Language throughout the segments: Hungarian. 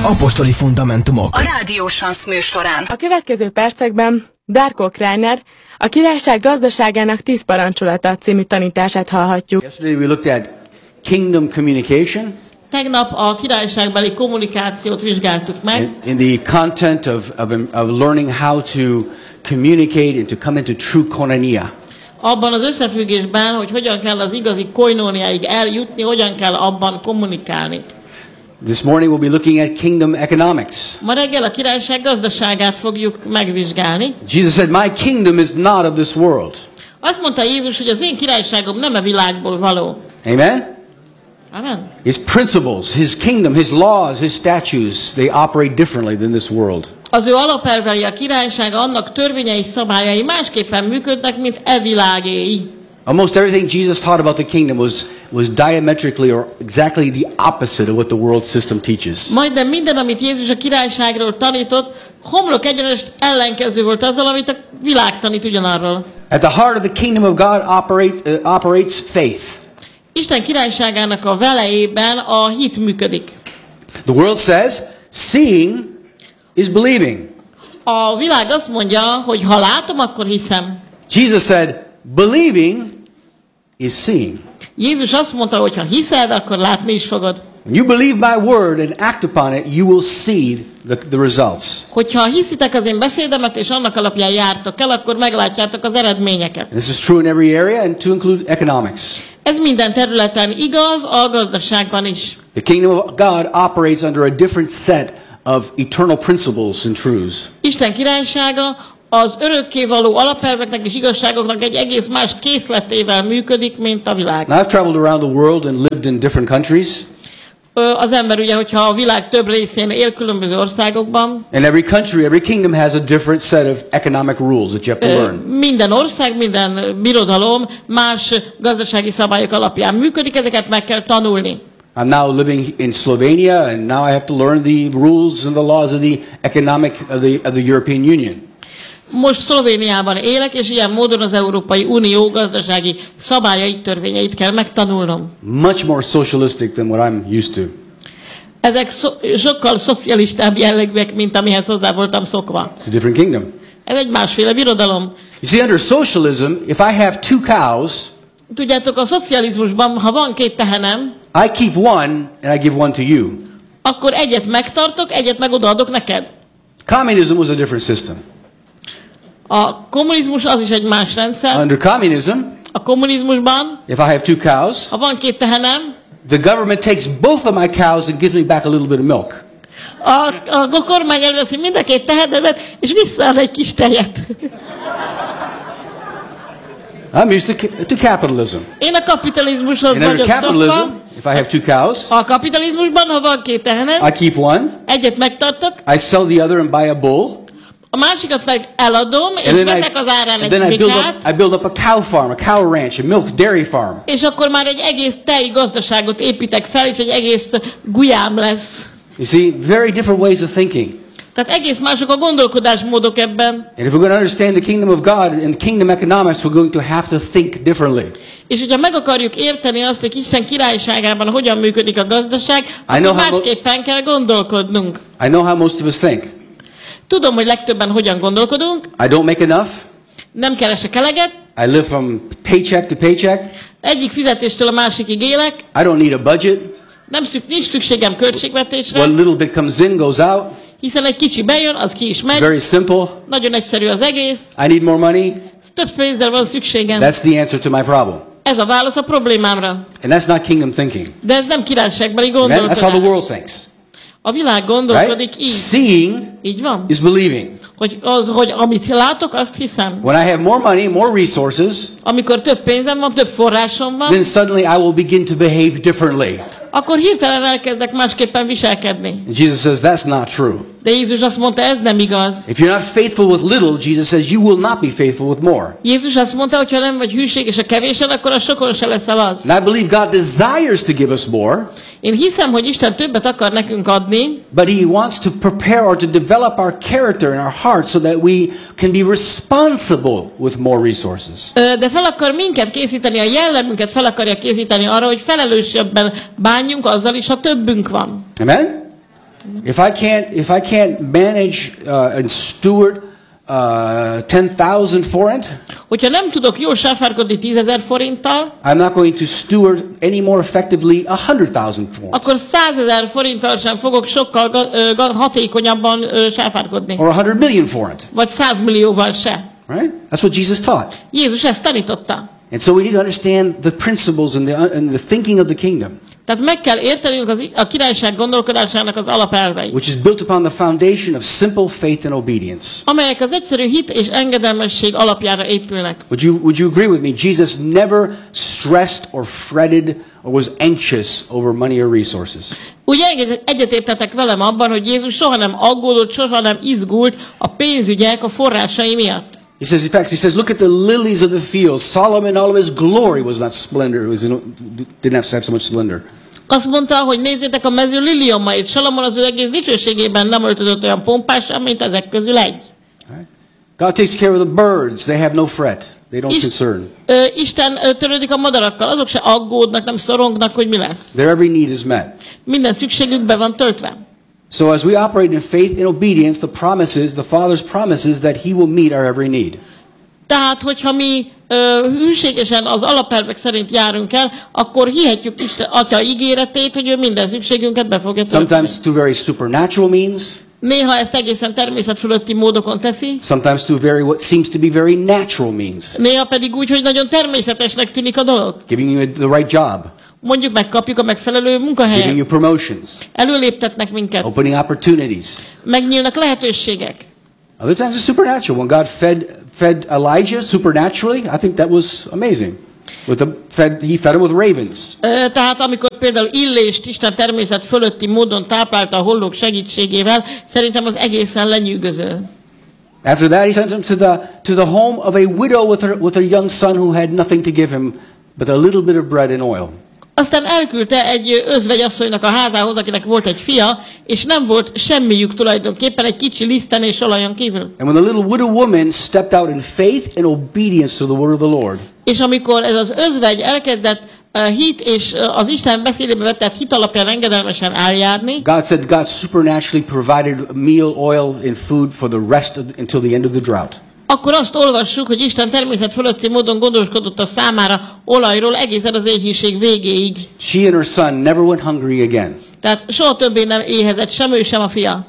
Apostoli fundamentumok. A Rádió Sansz műsorán. A következő percekben Darko Kreiner, a királyság gazdaságának 10 parancsolata című tanítását hallhatjuk. Yesterday we looked at kingdom communication. Tegnap a királyságbeli kommunikációt vizsgáltuk meg. In the content of learning how to communicate and to come into true koinonia. Abban az összefüggésben, hogy hogyan kell az igazi koinóniáig eljutni, hogyan kell abban kommunikálni. This morning we'll be looking at kingdom economics. Ma reggel a királyság gazdaságát fogjuk megvizsgálni. Jesus said, "My kingdom is not of this world." Azt mondta Jézus, hogy az én királyságom nem a világból való. Amen? Amen. His principles, his kingdom, his laws, his statutes, they operate differently than this world. Az ő alapelvei, a királysága, annak törvényei és szabályai másképpen működnek, mint e világéi. Almost everything Jesus taught about the kingdom was diametrically or exactly the opposite of what the world system teaches. Majdnem minden, amit Jézus a királyságról tanított, homlok egyenest ellenkező volt azzal, amit a világ tanít ugyanarról. At the heart of the kingdom of God operates faith. Isten királyságának a velejében a hit működik. The world says, seeing is believing. A világ azt mondja, hogy ha látom, akkor hiszem. Jesus said, believing is seeing. Jézus azt mondta, hogy ha hiszed, akkor látni is fogod. When you believe my word and act upon it, you will see the results. Hogyha hiszitek az én beszédemet, és annak alapján jártok el, akkor meglátjátok az eredményeket. This is true in every area and to include economics. Ez minden területen igaz, a gazdaságban is. The kingdom of God operates under a different set of eternal principles and truths. Isten királysága az örökkévaló alapelveknek és igazságoknak egy egész más készletével működik, mint a világ. Now I've traveled around the world and lived in different countries. Az ember ugye, hogyha a világ több részén él különböző országokban. And every country, every kingdom has a different set of economic rules that you have to learn. Minden ország, minden birodalom más gazdasági szabályok alapján működik, ezeket meg kell tanulni. I'm now living in Slovenia, and now I have to learn the rules and the laws of the economic of the European Union. Most Szlovéniában élek, és ilyen módon az Európai Unió gazdasági szabályait, törvényeit kell megtanulnom. Much more socialistic than what I'm used to. Ezek sokkal szocialistább jellegűek, mint amihez hozzá voltam szokva. It's a different kingdom. Ez egy másféle birodalom. You see, under socialism, if I have 2 cows, tudjátok, a szocializmusban, ha van 2 tehenem, I keep one and I give one to you. akkor egyet megtartok, egyet meg odaadok neked. Communism was a different system. A kommunizmus az is egy más rendszer. Under communism, a kommunizmusban, if I have 2 cows, ha van 2 tehenem, the government takes both of my cows and gives me back a little bit of milk. A kormány elveszi mind a 2 tehenemet, és visszaad egy kis tejet. I'm used to capitalism. Én a kapitalizmushoz vagyok szokva. If I have 2 cows, a kapitalizmusban, ha van 2 tehenem, I keep one. Egyet megtartok. I sell the other and buy a bull. A másikat meg eladom, és veszek az árán egy bikát. I build up a cow farm, a cow ranch, a milk dairy farm. És akkor már egy egész tejgazdaságot építek fel, és egy egész gulyám lesz. You see, very different ways of thinking. Tehát egész mások a gondolkodásmódok ebben. And if we're going to understand the kingdom of God and kingdom economics, we're going to have to think differently. És hogyha meg akarjuk érteni azt, hogy Isten királyságában hogyan működik a gazdaság, akkor másképpen kell gondolkodnunk. I know how most of us think. Tudom, hogy legtöbben hogyan gondolkodunk. I don't make enough. Nem keresek eleget. I live from paycheck to paycheck. Egyik fizetéstől a másikig élek. I don't need a budget. Nincs szükségem költségvetésre. What little bit comes in goes out. Hiszen egy kicsi bejön, az ki is megy. Very simple. Nagyon egyszerű az egész. I need more money. Több pénzre van szükségem. That's the answer to my problem. Ez a válasz a problémámra. And that's not kingdom thinking. De ez nem királyságbeli gondolkodás. That's how the world thinks. A világ gondolkodik így. Seeing így van. Is believing. Hogy amit látok, azt hiszem. When I have more money, more resources, amikor több pénzem van, több forrásom van, then suddenly I will begin to behave differently. Akkor hirtelen elkezdek másképpen viselkedni. Jesus says that's not true. De Jézus azt mondta, ez nem igaz. If you're not faithful with little, Jesus says you will not be faithful with more. Jézus azt mondta, hogy ha nem vagy hűséges a kevésen, akkor a sokon se leszel az. And I believe God desires to give us more. Én hiszem, hogy Isten többet akar nekünk adni. But he wants to prepare or to develop our character in our hearts so that we can be responsible with more resources. De fel akar minket készíteni, a jellemünket fel akarja készíteni arra, hogy felelősebben bánjunk azzal is, ha többünk van. Amen? If I can't manage and steward 10,000 forint, Hogyha nem tudok jól sáfárkodni 10,000 forinttal, I'm not going to steward any more effectively 100,000 forint akkor 100,000 forinttal sem fogok sokkal hatékonyabban sáfárkodni. or 100 million forint. Vagy 100 millióval se. Right? That's what Jesus taught. Jézus ezt tanította. And so we need to understand the principles and the thinking of the kingdom, Tehát meg kell értenünk a királyság gondolkodásának az alapelveit, which is built upon the foundation of simple faith and obedience. amelyek az egyszerű hit és engedelmesség alapjára épülnek. Would you agree with me? Jesus never stressed or fretted or was anxious over money or resources. Ugye egyetértetek velem abban, hogy Jézus soha nem aggódott, soha nem izgult a pénzügyek, a forrásai miatt. He says, in fact, he says, look at the lilies of the field. Solomon, all of his glory was not splendor. Didn't have so much splendor. Azt mondta, hogy nézzétek a mező liliomait. Salamon az ő egész dicsőségében nem öltözött olyan pompásan, mint ezek közül egy. Right? God takes care of the birds. They have no fret. They don't concern. Isten törődik a madarakkal. Azok se aggódnak, nem szorongnak, hogy mi lesz. Their every need is met. Minden szükségük be van töltve. So as we operate in faith and obedience, the Father's promises that He will meet our every need. Tehát, hogyha mi hűségesen az alapelvek szerint járunk el, akkor hihetjük Isten Atya ígéretét, hogy ő minden szükségünket be fogja tölteni. Sometimes through very supernatural means. Néha ezt egészen természet fölötti módokon teszi. Sometimes through what seems to be very natural means. Néha pedig úgy, hogy nagyon természetesnek tűnik a dolog. Giving you the right job. Mondjuk megkapjuk a megfelelő Giving munkahelyet. you promotions. Előléptetnek minket. Opening opportunities. Megnyílnak lehetőségek. Other times it's supernatural. When God fed Elijah supernaturally, I think that was amazing. He fed him with ravens. Tehát amikor például Illést Isten természet fölötti módon táplálta a hollók segítségével, szerintem az egészen lenyűgöző. After that, he sent him to the home of a widow with a young son who had nothing to give him but a little bit of bread and oil. Aztán elküldte egy özvegyasszonynak a házához, akinek volt egy fia, és nem volt semmiük tulajdonképpen, egy kicsi liszten és olajon kívül. And when the little widow woman stepped out in faith and obedience to the word of the Lord, És amikor ez az özvegy elkezdett hit és az Isten beszédébe vetett hit alapján engedelmesen eljárni, God supernaturally provided meal, oil, and food for the rest until the end of the drought. akkor azt olvassuk, hogy Isten természet fölötti módon gondoskodott a számára olajról egészen az éhínség végéig. She and her son never went hungry again. Tehát soha többé nem éhezett sem ő, sem a fia.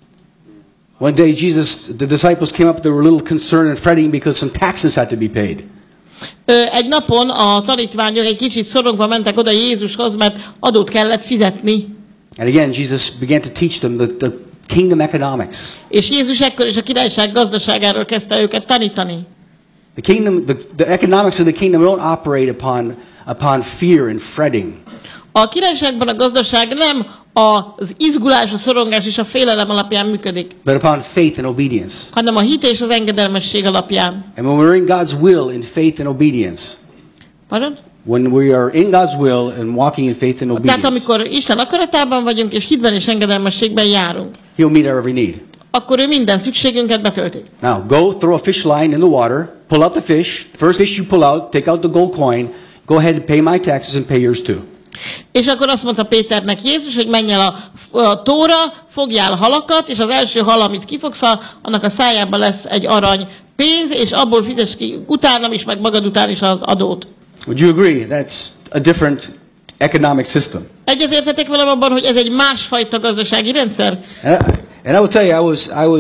One day the disciples came up, they were a little concerned and fretting because some taxes had to be paid. Egy napon a tanítványok egy kicsit szorongva mentek oda Jézushoz, mert adót kellett fizetni. And again, Jesus began to teach them the kingdom economics. És Jézus ekkor is a királyság gazdaságáról kezdte őket tanítani. The economics of the kingdom don't operate upon fear and fretting. A királyságban a gazdaság nem az izgulás, a szorongás és a félelem alapján működik, But upon faith and obedience. hanem a hit és az engedelmesség alapján. And when we're in God's will in faith and obedience, Pardon? when we are in God's will and walking in faith and Tehát obedience, amikor Isten akaratában vagyunk és hitben és engedelmességben járunk, He'll meet our every need. akkor ő minden szükségünket betölti. Now, go throw a fish line in the water, pull out the fish. First fish you pull out, take out the gold coin, go ahead and pay my taxes and pay yours too. És akkor azt mondta Péternek Jézus, hogy menj el a tóra, fogjál halakat, és az első hal, amit kifogsz, annak a szájában lesz egy arany pénz, és abból fizess ki utánam is, meg magad után is az adót. Would you agree? That's a different economic system. Egyetértetek velem abban, hogy ez egy másfajta gazdasági rendszer? And I will tell you,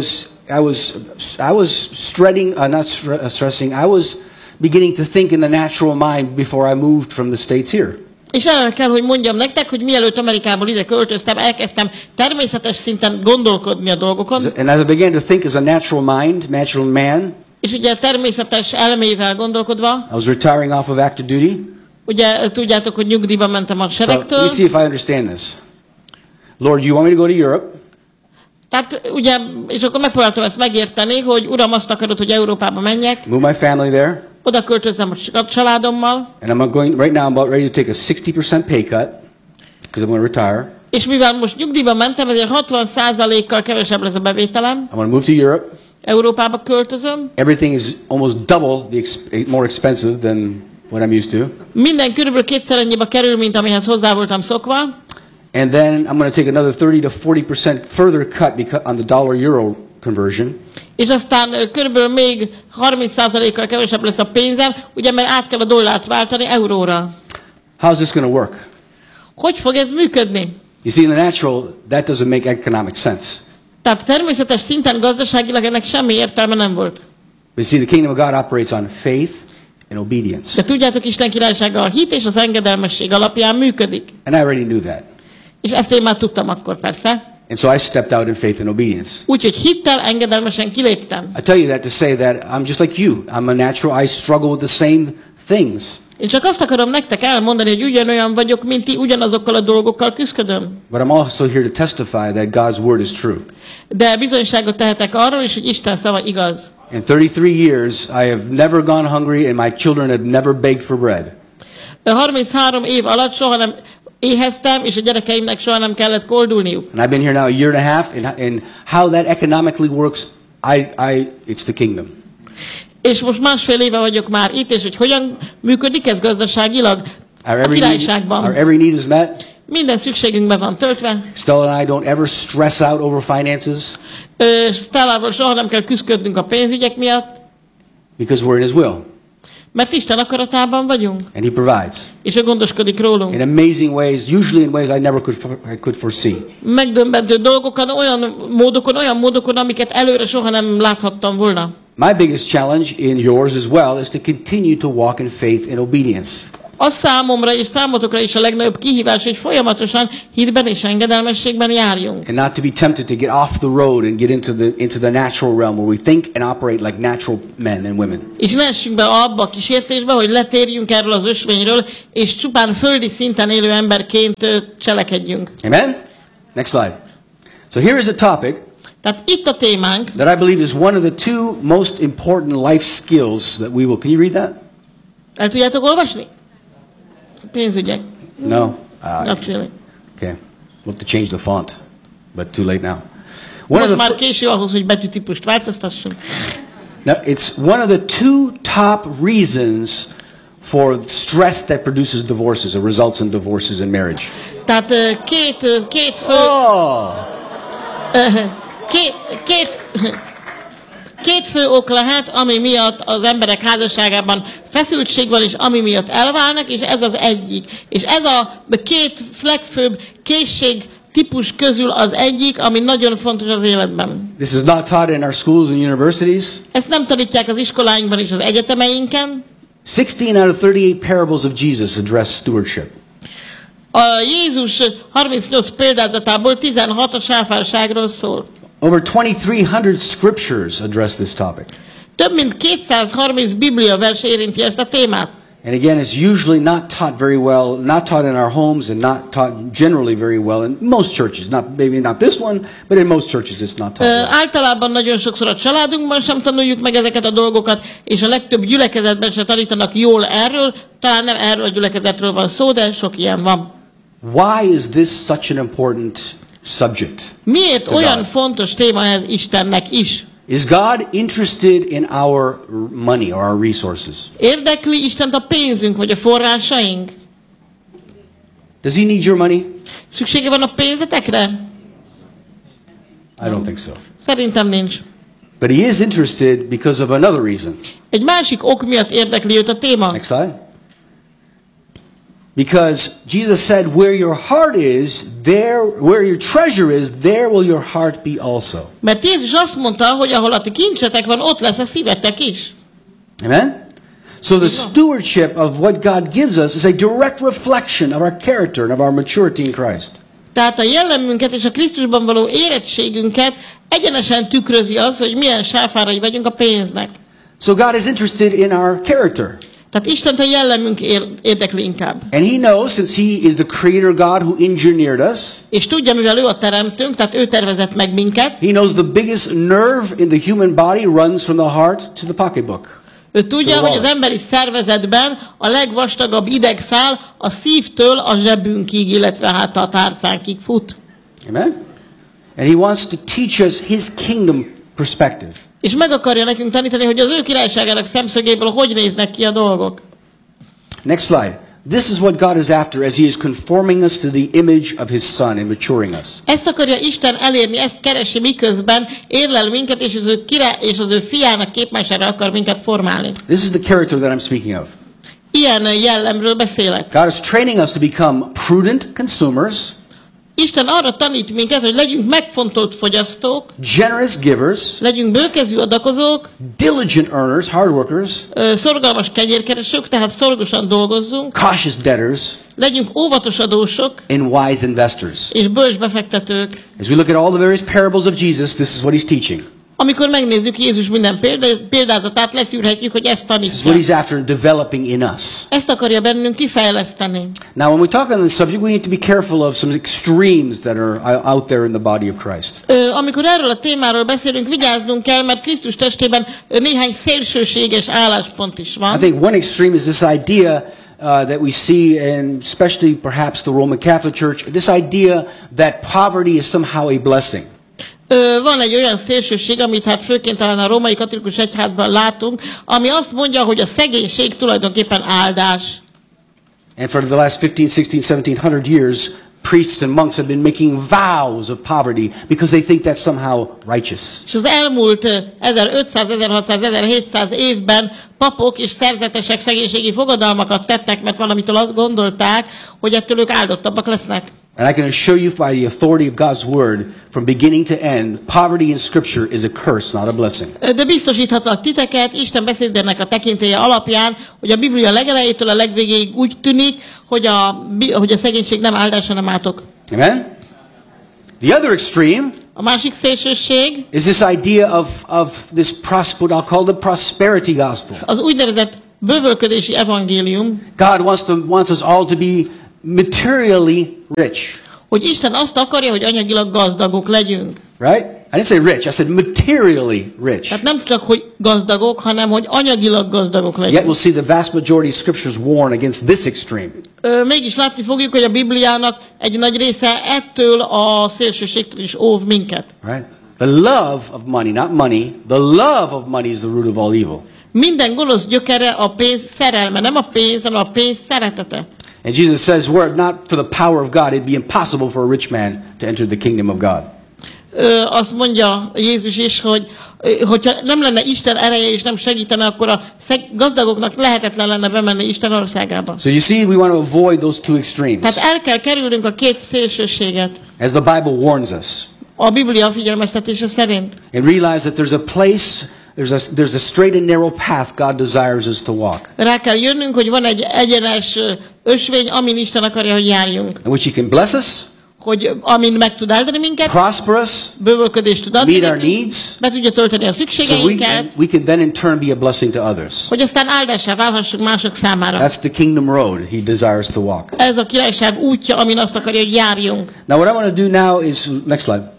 I was stressing. I was beginning to think in the natural mind before I moved from the States here. És el kell, hogy mondjam nektek, hogy mielőtt Amerikából ide költöztem, elkezdtem természetes szinten gondolkodni a dolgokon. And as I began to think as a natural mind, natural man, És ugye természetes elmével gondolkodva, I was retiring off of active duty. ugye tudjátok, hogy nyugdíjba mentem a So let seregtől. me see if I understand this. Lord, you want me to go to Europe? Tehát ugye, és akkor megpróbáltam ezt megérteni, hogy Uram, azt akarod, hogy Európába menjek, Move my family there? oda költözzem a családommal, And I'm going, right now I'm about ready to take a 60% pay cut, because I'm going to retire. és mivel most nyugdíjba mentem, ezért 60%-kal kevesebb lesz a bevételem, I'm going to move to Europe. Európába költözöm, Everything is almost double more expensive than what I'm used to. minden körülbelül kétszer annyiba kerül, mint amihez hozzá voltam szokva, And then I'm going to take another 30 to 40% further cut on the dollar-euro conversion. És aztán körülbelül még 30%-kal kevesebb lesz a pénzem, ugye mert át kell a dollárt váltani euróra. How's this going to work? Hogy fog ez működni? You see, in the natural, that doesn't make economic sense. Tehát természetes szinten gazdaságilag ennek semmi értelme nem volt. But you see, the kingdom of God operates on faith and obedience. De tudjátok, Isten királysága a hit és az engedelmesség alapján működik. And I already knew that. És ezt én már tudtam akkor persze. And so I stepped out in faith and obedience. Úgyhogy hittel, engedelmesen kiléptem. I tell you that to say that I'm just like you. I'm a natural. I struggle with the same things. Én csak azt akarom nektek elmondani, hogy ugyanolyan vagyok, mint ti, ugyanazokkal a dolgokkal küzdködöm. But I'm also here to testify that God's word is true. De bizonyságot tehetek arról is, hogy Isten szava igaz. In 33 years, I have never gone hungry and my children have never begged for bread. 33 év alatt soha nem éheztem, és a gyerekeimnek soha nem kellett koldulniuk. And I've been here now a year and a half, and how that economically works, it's the kingdom. És most másfél éve vagyok már itt, és hogy hogyan működik ez gazdaságilag a királyságban. Our every need is met. Minden szükségünkben van töltve. Stella and I don't ever stress out over finances. Stellával soha nem kell küzdködnünk a pénzügyek miatt. Because we're in His will. Mert Isten akaratában vagyunk. And He provides. És ő gondoskodik rólunk. In amazing ways, usually in ways I never could foresee. Megdöbbentő dolgokon, olyan módokon, amiket előre soha nem láthattam volna. My biggest challenge in yours as well is to continue to walk in faith and obedience. Az számomra és számotokra is a legnagyobb kihívás, hogy folyamatosan hitben és engedelmességben járjunk. And not to be tempted to get off the road and get into the natural realm where we think and operate like natural men and women. És ne essünk be abba a kísértésbe, hogy letérjünk erről az ösvényről, és csupán földi szinten élő emberként cselekedjünk. Amen? Next slide. So here is a topic Tehát itt a témánk, that I believe is one of the two most important life skills that we will. Can you read that? el tudjátok olvasni? Pénzügyek. No. Not really. Okay. We'll have to change the font, but too late now. Most már késő ahhoz, hogy betűtípust változtassunk. Now, it's one of the two top reasons for stress that produces divorces or results in divorces in marriage. Tehát két fő... Két fő ok lehet, ami miatt az emberek házasságában feszültség van, és ami miatt elválnak, és ez az egyik. És ez a két legfőbb készség típus közül az egyik, ami nagyon fontos az életben. This is not taught in our schools and universities. Ezt nem tanítják az iskoláinkban és az egyetemeinken. 16 out of 38 parables of Jesus address stewardship. A Jézus 38 példázatából 16 a sáfárságról szól. Over 2,300 scriptures address this topic. Több mint 230 Biblia vers érinti ezt a témát. And again, it's usually not taught very well, not taught in our homes and not taught generally very well in most churches. Maybe not this one, but in most churches it's not taught well. Általában nagyon sokszor a családunkban sem tanuljuk meg ezeket a dolgokat, és a legtöbb gyülekezetben sem tanítanak jól erről. Talán nem erről a gyülekezetről van szó, de sok ilyen van. Why is this such an important subject? Miért olyan fontos téma ez Istennek is? Is God interested in our money or our resources? Érdekli Istent a pénzünk vagy a forrásaink? Does he need your money? Szüksége van a pénzetekre? I don't think so. Szerintem nincs. But he is interested because of another reason. Egy másik ok miatt érdekli őt a téma. Next slide. Because Jesus said, where your heart is, where your treasure is, there will your heart be also. Mert Jézus azt mondta, hogy ahol a ti kincsetek van, ott lesz a szívetek is. Amen? So the stewardship of what God gives us is a direct reflection of our character and of our maturity in Christ. Tehát a jellemünket és a Krisztusban való érettségünket egyenesen tükrözi az, hogy milyen sáfárai vagyunk a pénznek. So God is interested in our character. Tehát Istent a jellemünk érdekli inkább. And he knows, since he is the creator God who engineered us. És tudja, mivel ő a teremtőnk, tehát ő tervezett meg minket. He knows the biggest nerve in the human body runs from the heart to the pocketbook. Ő tudja, hogy az emberi szervezetben a legvastagabb idegszál a szívtől a zsebünkig, illetve hát a tárcánkig fut. Amen? And he wants to teach us his kingdom perspective. És meg akarja nekünk tanítani, hogy az ő királyságának szemszögéből hogy néznek ki a dolgok. Next slide. This is what God is after as He is conforming us to the image of His Son and maturing us. Ezt akarja Isten elérni, ezt keresi, miközben érlel minket, és az ő fiának képmására akar minket formálni. This is the character that I'm speaking of. Ilyen jellemről beszélek. God is training us to become prudent consumers, Isten arra tanít minket, hogy legyünk megfontolt fogyasztók, generous givers, legyünk bőkezű adakozók, diligent earners, hard workers, szorgalmas kenyérkeresők, tehát szorgosan dolgozzunk, cautious debtors, legyünk óvatos adósok, and wise investors. és bölcs befektetők. As we look at all the various parables of Jesus, this is what He's teaching. Amikor megnézzük Jézus minden példázatát, leszűrhetjük, hogy ezt This is what tanítja. He's after developing in us. Ezt akarja bennünk kifejleszteni. Now, when we talk on this subject, we need to be careful of some extremes that are out there in the body of Christ. Amikor erről a témáról beszélünk, vigyáznunk kell, mert Krisztus testében néhány szélsőséges álláspont is I van. think one extreme is this idea that we see, and especially perhaps the Roman Catholic Church, this idea that poverty is somehow a blessing. Van egy olyan szélsőség, amit hát főként talán a római katolikus egyházban látunk, ami azt mondja, hogy a szegénység tulajdonképpen áldás. And for the last 15, 16, 1700 years, priests and monks have been making vows of poverty because they think that's somehow righteous. És az elmúlt 1500, 1600, 1700 évben papok és szerzetesek szegénységi fogadalmakat tettek, mert valamitől azt gondolták, hogy ettől ők áldottabbak lesznek. And I can assure you by the authority of God's word, from beginning to end, poverty in Scripture is a curse, not a blessing. De biztosíthatlak titeket, Isten beszédének a tekintélye alapján, hogy a Biblia legelejétől a legvégéig úgy tűnik, hogy a szegénység nem áldás, hanem átok. Amen? The other extreme A másik szélsőség is this idea of this I'll call the prosperity gospel. az úgynevezett bővölködési evangélium, God wants us all to be materially rich. hogy Isten azt akarja, hogy anyagilag gazdagok legyünk. Right? I didn't say rich, I said materially rich. Tehát nem csak, hogy gazdagok, hanem, hogy anyagilag gazdagok Yet legyünk. we'll see the vast majority of scriptures warn against this extreme. Mégis látni fogjuk, hogy a Bibliának egy nagy része ettől a szélsőségtől is óv minket. Right? The love of money, not money, the love of money is the root of all evil. Minden gonosz gyökere a pénz szerelme, nem a pénz, hanem a pénz szeretete. And Jesus says, were it not for the power of God, it'd be impossible for a rich man to enter the kingdom of God. Azt mondja Jézus is, hogy hogyha nem lenne Isten ereje és nem segítene, akkor a gazdagoknak lehetetlen lenne bemenni Isten országába. So you see, we want to avoid those two extremes. Tehát el kell kerülnünk a két szélsőséget. As the Bible warns us. A Biblia figyelmeztetése szerint. And realize that there's a place, there's a straight and narrow path God desires us to walk. Rá kell jönnünk, hogy van egy egyenes ösvény, amin Isten akarja, hogy járjunk. In which He can bless us, Hogy amin meg tud áldani minket, prosper us, bővölködést tud adni meet our nekünk, needs, be tudja tölteni a so szükségeinket, we can then in turn be a blessing to others. hogy aztán áldássá válhassunk mások számára. That's the kingdom road He desires to walk. Ez a királyság útja, amin azt akarja, hogy járjunk. Now what I want to do now is, next slide,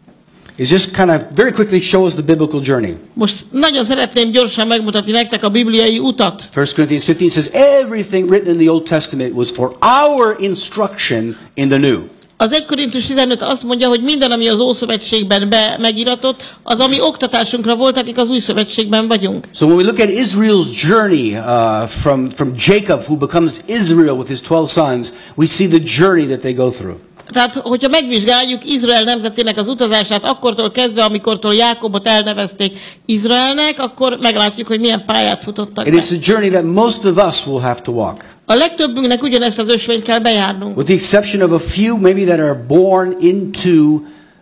is just kind of very quickly show us the biblical journey. Most nagyon szeretném gyorsan megmutatni nektek a bibliai utat. 1 Corinthians 15 says, everything written in the Old Testament was for our instruction in the New. Az 1 Korintus 15 azt mondja, hogy minden, ami az Ószövetségben megiratott, az, ami oktatásunkra volt, akik az Új Szövetségben vagyunk. So when we look at Israel's journey from Jacob, who becomes Israel with his 12 sons, we see the journey that they go through. Tehát, hogyha megvizsgáljuk Izrael nemzetének az utazását, akkortól kezdve, amikortól Jákobot elnevezték Izraelnek, akkor meglátjuk, hogy milyen pályát futottak It be. is a journey that most of us will have to walk. A legtöbbünknek ugyanezt az ösvényt kell bejárnunk. With the exception of a few maybe that are born into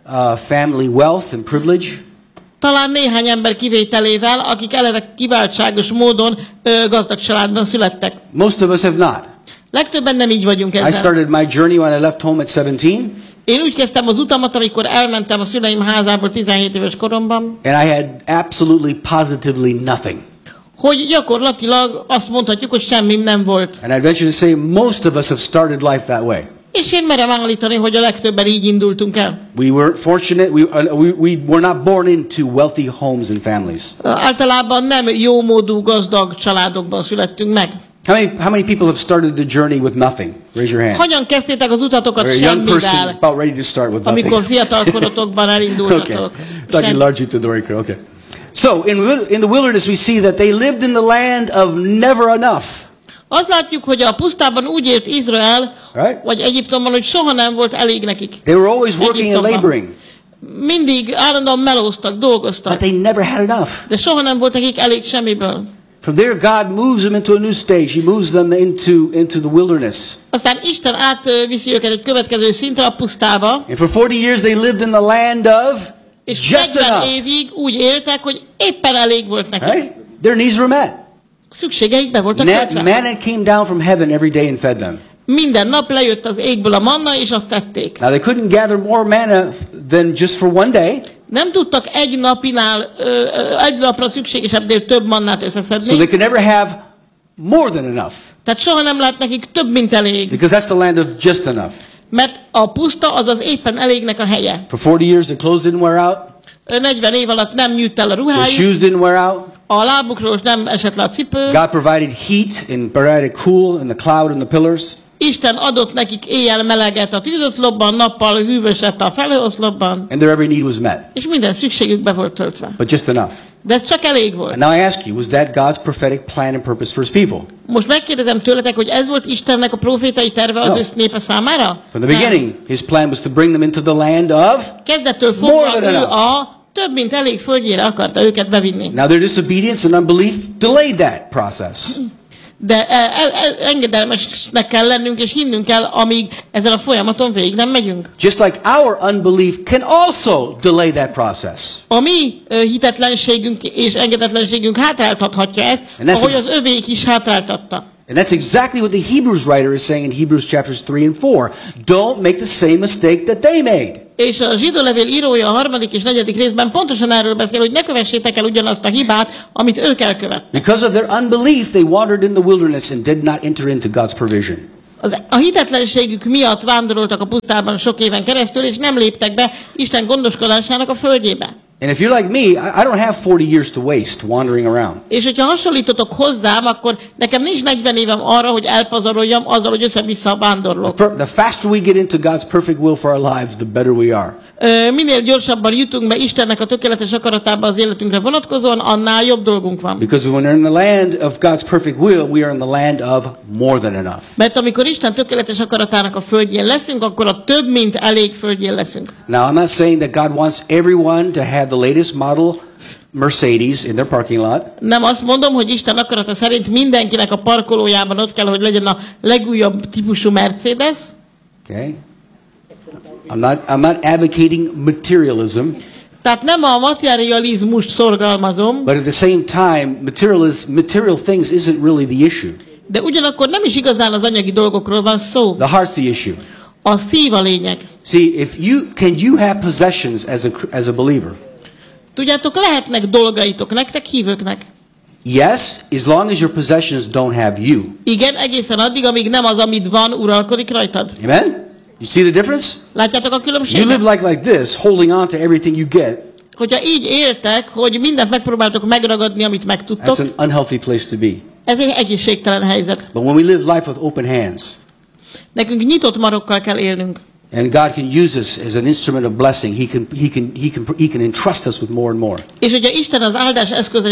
family wealth and privilege. Talán néhány ember kivételével, akik eleve kiváltságos módon gazdag családban születtek. Most of us have not. Legtöbben nem így vagyunk I ezzel. started my journey when I left home at 17. Én úgy kezdtem az utamat, amikor elmentem a szüleim házából 17 éves koromban, And I had absolutely, positively nothing. hogy gyakorlatilag azt mondhatjuk, hogy semmim nem volt. And I'd venture to say most of us have started life that way. És én merem állítani, hogy a legtöbben így indultunk el. We weren't fortunate. We were not born into wealthy homes and families. Általában nem jómódú, gazdag családokban születtünk meg. How many people have started the journey with nothing? Raise your hand. Hogyan kezdtétek az utatokat Or a young person semmivel, about ready to start with nothing. amikor fiatalkorotokban elindultatok? Okay. Talking largely to the right crowd. Okay. So in the wilderness we see that they lived in the land of never enough. Azt látjuk, hogy a pusztában úgy élt Izrael, Right? vagy Egyiptomban, hogy soha nem volt elég nekik. They were always working and Egyiptomban. laboring, Mindig állandóan melóztak, dolgoztak, but they never had enough. de soha nem volt nekik elég semmiből. From there, God moves them into a new stage. He moves them into the wilderness. Aztán Isten átviszi őket egy következő szintre, a pusztába, And for 40 years, they lived in the land of és just 40 enough. évig úgy éltek, hogy éppen elég volt nekik. Right? Their needs were met. Szükségeik be voltak töltve. Manna came down from heaven every day and fed them. Minden nap lejött az égből a manna, és azt tették. Now, they couldn't gather more manna than just for one day. Nem tudtak egy napra szükségesebbnél több mannát So összeszedni, they could never have more than enough. tehát soha nem lehet nekik több, mint elég. Because that's the land of just enough. Mert a puszta az az éppen elégnek a helye. For 40 years, their clothes didn't wear out. 40 év alatt nem nyűjt el a Their ruhájuk, shoes didn't wear out. a lábukról nem esett le a cipő. God provided heat and provided cool in the cloud and the pillars. Isten adott nekik éjjel meleget a tűzoszlopban, nappal hűvöset a felhőoszlopban, And their every need was met. és minden szükségük be volt töltve. But just enough. De ez csak elég volt. And now I ask you, was that God's prophetic plan and purpose for his people? Most megkérdezem tőletek, hogy ez volt Istennek a profétai terve az No. ő népe számára? From the beginning, his plan was to bring them into the land of. Kezdettől More fogva than ő enough. a több mint elég földjére akarta őket bevinni. Now their disobedience and unbelief delayed that process. De engedelmesnek kell lennünk, és hinnünk kell, amíg ezen a folyamaton végig nem megyünk. Just like our unbelief can also delay that process. A mi hitetlenségünk és engedetlenségünk hátráltathatja ezt, And that's ahogy ex- az övék is hátráltatta. And that's exactly what the Hebrews writer is saying in Hebrews chapters 3 and 4. Don't make the same mistake that they made. És a zsidó levél írója a 3. és 4. részben pontosan erről beszél, hogy ne kövessétek el ugyanazt a hibát, amit ők elkövettek. Because of their unbelief, they wandered in the wilderness and did not enter into God's provision. A hitetlenségük miatt vándoroltak a pusztában sok éven keresztül, és nem léptek be Isten gondoskodásának a földjébe. And if you're like me, I don't have 40 years to waste wandering around. És hogyha hasonlítotok hozzám, akkor nekem nincs 40 évem arra, hogy elpazaroljam azzal, hogy össze-vissza vándorlok. The faster we get into God's perfect will for our lives, the better we are. Minél gyorsabban jutunk be Istennek a tökéletes akaratába az életünkre vonatkozóan, annál jobb dolgunk van. Because when we're in the land of God's perfect will, we are in the land of more than enough. Mert amikor Isten tökéletes akaratának a földjén leszünk, akkor a több mint elég földjén leszünk. Now, I'm not saying that God wants everyone to have the latest model Mercedes in their parking lot. Nem azt mondom, hogy Isten akarata szerint mindenkinek a parkolójában ott kell, hogy legyen a legújabb típusú Mercedes. Okay? I'm not advocating materialism, Tehát nem a materializmust szorgalmazom, but at the same time, material things isn't really the issue. de ugyanakkor nem is igazán az anyagi dolgokról van szó. The heart's the issue. A szív a lényeg. See, can you have possessions as a believer? Tudjátok, lehetnek dolgaitok nektek, hívőknek. Yes, as long as your possessions don't have you. Igen, egészen addig, amíg nem az, amit van, uralkodik rajtad. Amen? You see the difference? Látjátok a You különbséget? live like this, holding on to everything you get. Hogyha így éltek, hogy mindent megpróbáltok megragadni, amit That's megtudtok, an unhealthy place to be. ez egy egészségtelen helyzet. But when we live life with open hands, Nekünk nyitott marokkal kell élnünk. and God can use us as an instrument of blessing, He can entrust us with more and more. És hogyha Isten az áldás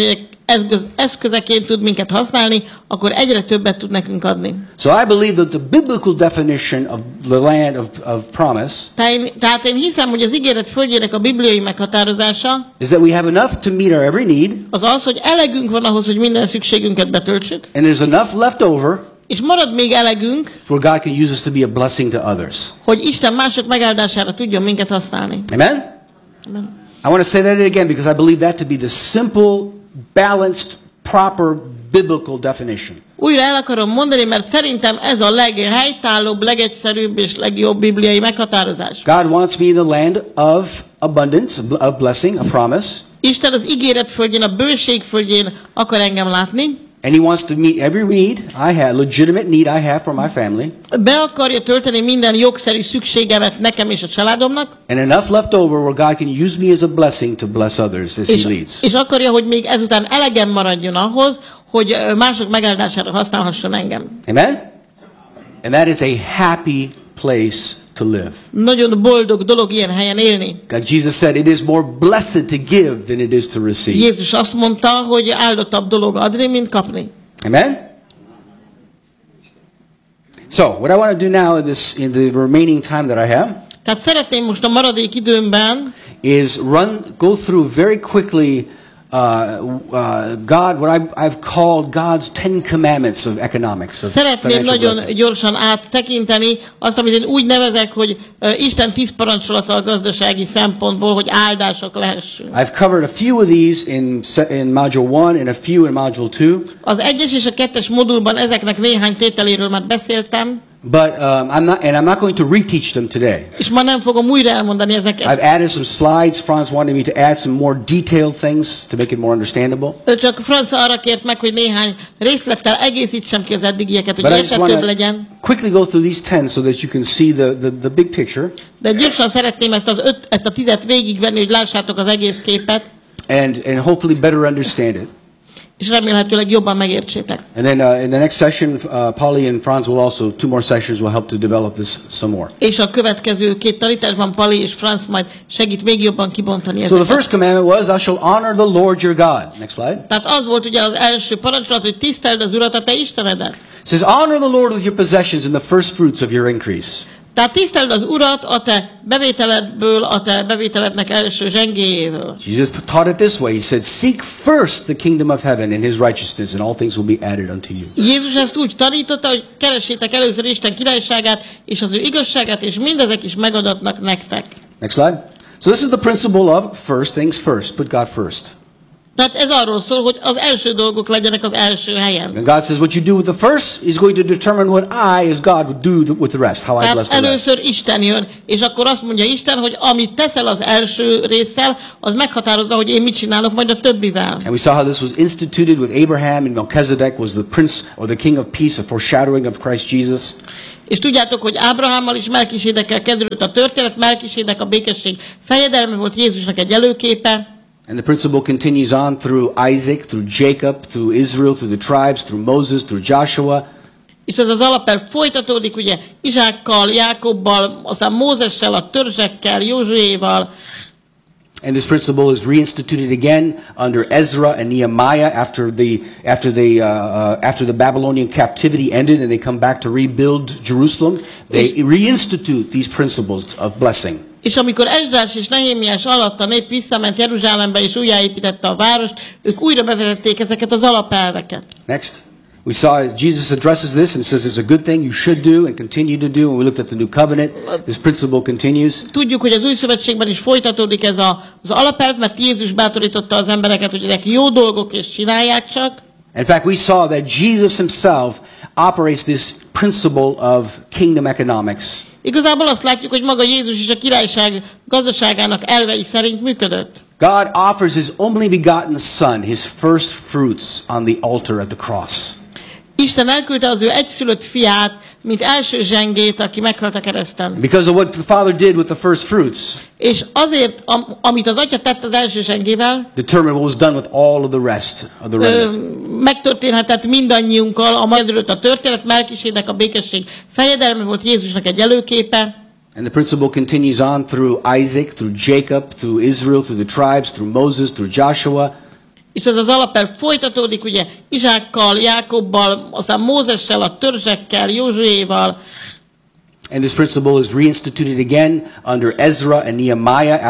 eszközeként tud minket használni, akkor egyre többet tud nekünk adni. So I believe that the biblical definition of the land of promise Tehát én hiszem, hogy az ígéret földjének a bibliai meghatározása is that we have enough to meet our every need, az az, hogy elegünk van ahhoz, hogy minden szükségünket betöltsük, and there's enough left over és marad még elegünk, where God can use us to be a blessing to others. hogy Isten mások megáldására tudjon minket használni. Amen? Amen. I want to say that again because I believe that to be the simple, balanced, proper biblical definition. Újra el akarom mondani, mert szerintem ez a leghelytállóbb, legegyszerűbb és legjobb bibliai meghatározás. God wants me in the land of abundance, of blessing, a promise. Isten az ígéret földjén, a bőség földjén akar engem látni, And He wants to meet every need I have, legitimate need I have for my family. be akarja tölteni minden jogszerű szükségemet nekem és a családomnak, And enough left over where God can use me as a blessing to bless others as He leads. és akarja, hogy még ezután elegem maradjon ahhoz, hogy mások megáldására használhasson engem. Amen? And that is a happy place to live. Nagyon boldog dolog ilyen helyen élni. God, Jesus said, it is more blessed to give than it is to receive. Jézus azt mondta, hogy áldottabb dolog adni, mint kapni. Amen? So, what I want to do now in the remaining time that I have Tehát szeretném most a maradék időmben is go through very quickly what I've called God's 10 commandments of economics. Szeretném nagyon gyorsan áttekinteni azt, amit én úgy nevezek, hogy Isten 10 parancsolata a gazdasági szempontból, hogy áldások lehessünk. I've covered a few of these in module 1 and a few in module 2. Az 1-es és a 2-es modulban ezeknek néhány tételéről már beszéltem. But I'm not going to reteach them today. És ma nem fogom újra elmondani ezeket. I've added some slides. Franz wanted me to add some more detailed things to make it more understandable. Csak Franz arra kért meg, hogy néhány részlettel egészítsem ki az eddigieket, hogy érthetőbb legyen. Quickly go through these 10 so that you can see the big picture. De gyorsan szeretném ezt a 10-et végigvenni, hogy lássátok az egész képet. And hopefully better understand it. És remélhetőleg jobban megértsétek. And then in the next session, Polly and Franz will also, 2 more sessions will help to develop this some more. És a következő 2 tanításban Polly és Franz majd segít még jobban kibontani ezeket. So the first commandment was, thou shalt honor the Lord your God. Next slide. Tehát az volt ugye az első parancsolat, hogy tiszteld az Urat, a te Istenedet. It says, honor the Lord with your possessions and the first fruits of your increase. Tehát tiszteld az Urat a te bevételedből, a te bevételednek első zsengéjéből. Jesus taught it this way. He said, seek first the kingdom of heaven and his righteousness, and all things will be added unto you. Jézus ezt úgy tanította, hogy keressétek először Isten királyságát és az ő igazságát, és mindezek is megadatnak nektek. Next slide. So this is the principle of first things first. Put God first. Tehát ez arról szól, hogy az első dolgok legyenek az első helyen. And God says what you do with the first is going to determine what I, as God, would do with the rest. How I bless the rest. Először Isten jön, és akkor azt mondja Isten, hogy amit teszel az első résszel, az meghatározza, hogy én mit csinálok majd a többivel. And we saw how this was instituted with Abraham, and Melchizedek was the prince or the king of peace, a foreshadowing of Christ Jesus. És tudjátok, hogy Ábrahámmal és Melkisédekkel kezdődött a történet, Melkisédek a békesség fejedelme volt, Jézusnak egy előképe. And the principle continues on through Isaac, through Jacob, through Israel, through the tribes, through Moses, through Joshua. És ez az alapelv folytatódik, ugye, Izsákkal, Jákobbal, aztán Mózessel, a törzsekkel, Józsuéval. And this principle is reinstituted again under Ezra and Nehemiah after the Babylonian captivity ended and they come back to rebuild Jerusalem. They reinstitute these principles of blessing. És amikor Esdrás és Nehémiás alatt a nép visszament Jeruzsálembe és újjáépítette a várost, ők újra bevezették ezeket az alapelveket. Next. We saw Jesus addresses this and says it's a good thing you should do and continue to do. And we looked at the new covenant. This principle continues. Tudjuk, hogy az új szövetségben is folytatódik ez az alapelv, mert Jézus bátorította az embereket, hogy ezek jó dolgok és csinálják csak. In fact, we saw that Jesus himself operates this principle of kingdom economics. Igazából azt látjuk, hogy maga Jézus is a királyság gazdaságának elvei szerint működött. God offers his only begotten son, his first fruits on the altar at the cross. Isten elküldte az ő egyszülött fiát, mint első zsengét, aki meghalt a kereszten. Because of what the Father did with the first fruits. És azért, amit az Atya tett az első zsengével, determine what was done with all of the rest of the remnant. Megtörténhetett mindannyiunkkal, a majd a történet, Melkisédek a békesség fejedelme volt, Jézusnak egy előképe. And the principle continues on through Isaac, through Jacob, through Israel, through the tribes, through Moses, through Joshua. És ez az alapelv folytatódik, ugye, Izsákkal, Jákobbal, aztán Mózessel, a törzsekkel, Józsuéval. And this principle is reinstituted again under Ezra and Nehemiah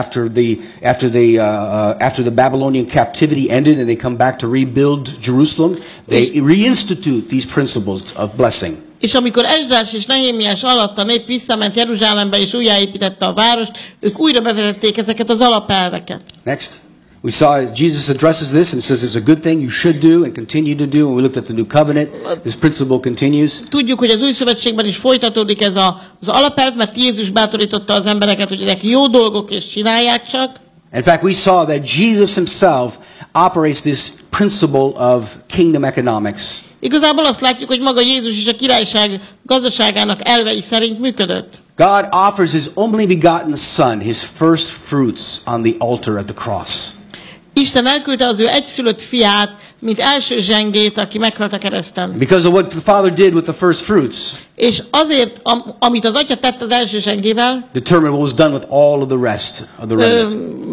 after the Babylonian captivity ended and they come back to rebuild Jerusalem. They reinstitute these principles of blessing. És amikor Esdrás és Nehémiás alatt a nép visszament Jeruzsálembe és újjáépítette a várost, ők újra bevezették ezeket az alapelveket. Next. We saw Jesus addresses this and says it's a good thing you should do and continue to do. And we looked at the new covenant. This principle continues. Tudjuk, hogy az új szövetségben is folytatódik ez az alapelv, mert Jézus bátorította az embereket, hogy ezek jó dolgok és csinálják csak. In fact, we saw that Jesus himself operates this principle of kingdom economics. Igazából azt látjuk, hogy maga Jézus is a királyság gazdaságának elvei szerint működött. God offers his only begotten son, his first fruits on the altar at the cross. Isten elküldte az ő egyszülött fiát, mint első zsengét, aki meghalt a kereszten. Because of what the Father did with the first fruits. És azért, amit az Atya tett az első zsengével, determine what was done with all of the rest of the remnant.